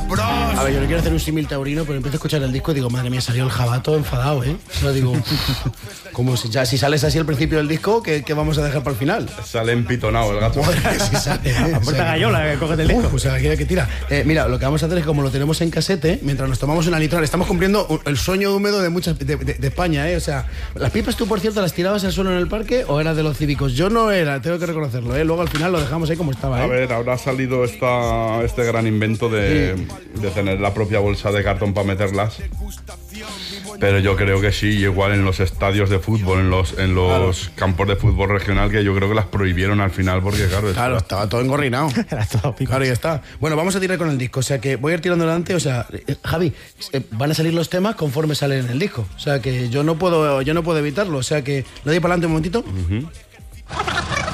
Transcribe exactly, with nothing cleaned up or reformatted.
A ver, yo no quiero hacer un símil taurino, pero empiezo a escuchar el disco y digo, madre mía, salió el jabato enfadado, ¿eh? O sea, digo, como si, ya, si sales así al principio del disco, ¿qué, qué vamos a dejar para el final? Sale empitonado el gato. Si sale, ¿eh? A puerta gallola, que cógete el disco. O sea, que, que tira. Eh, mira, lo que vamos a hacer es que como lo tenemos en casete, mientras nos tomamos una litral, estamos cumpliendo el sueño húmedo de muchas de, de, de España, ¿eh? O sea, las pipas tú, por cierto, las tirabas al suelo en el parque o eras de los cívicos. Yo no era, tengo que reconocerlo, ¿eh? Luego al final lo dejamos ahí como estaba, ¿eh? A ver, ahora ha salido esta, este gran invento de, sí. de tener la propia bolsa de cartón para meterlas. Pero yo creo que sí, igual en los estadios de fútbol, en los, en los claro. campos de fútbol regional, que yo creo que las prohibieron al final porque, claro... Claro, estaba, estaba todo engorrinado. Era todo pico. Claro, ya está. Bueno, vamos a tirar con el disco, o sea que voy a ir tirando adelante, o sea, eh, Javi, eh, van a salir los temas conforme salen en el disco, o sea que yo no puedo, yo no puedo evitarlo, o sea que le doy para adelante un momentito. Uh-huh.